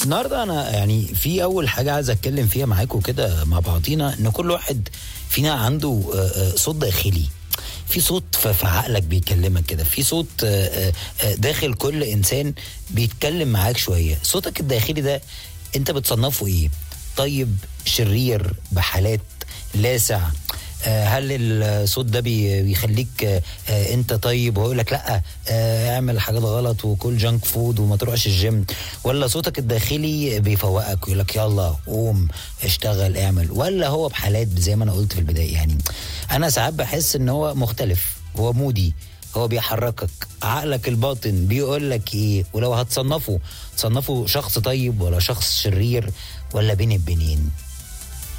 النهارده انا يعني في اول حاجه عايز اتكلم فيها معاكم كده مع بعضينا، ان كل واحد فينا عنده صوت داخلي. في صوت في عقلك بيكلمك كده، في صوت داخل كل انسان بيتكلم معاك شويه. صوتك الداخلي ده انت بتصنفه ايه؟ طيب، شرير، بحالات، لاسع؟ هل الصوت ده بيخليك انت طيب ويقول لك لا اعمل حاجات غلط وكل جانك فود وما تروحش الجيم؟ ولا صوتك الداخلي بيفوقك ويقول لك يلا قوم اشتغل اعمل؟ ولا هو بحالات زي ما انا قلت في البدايه؟ يعني انا ساعات بحس ان هو مختلف، هو مودي، هو بيحركك. عقلك الباطن بيقول لك ايه، ولو هتصنفه شخص طيب ولا شخص شرير ولا بين البنين.